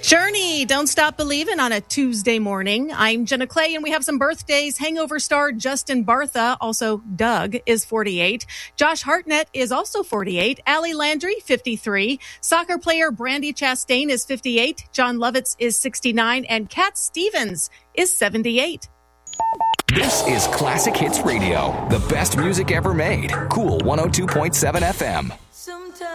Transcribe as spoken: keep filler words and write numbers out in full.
Journey, Don't Stop Believin' on a Tuesday morning. I'm Jenna Clay, and we have some birthdays. Hangover star Justin Bartha, also Doug, is forty-eight. Josh Hartnett is also forty-eight. Allie Landry, fifty-three. Soccer player Brandy Chastain is fifty-eight. John Lovitz is sixty-nine. And Cat Stevens is seventy-eight. This is Classic Hits Radio, the best music ever made. Cool one oh two point seven F M.